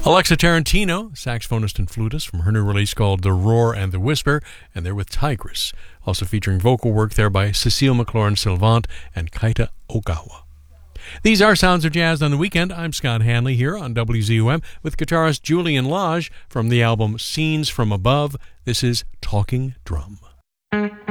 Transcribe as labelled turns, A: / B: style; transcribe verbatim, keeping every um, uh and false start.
A: Alexa Tarantino, saxophonist and flutist from her new release called The Roar and the Whisper, and they're with Tigress, also featuring vocal work there by Cecile McLaurin-Sylvant and Kaita Ogawa. These are Sounds of Jazz on the Weekend. I'm Scott Hanley here on W Z U M with guitarist Julian Lage from the album Scenes from Above. This is Talking Drum.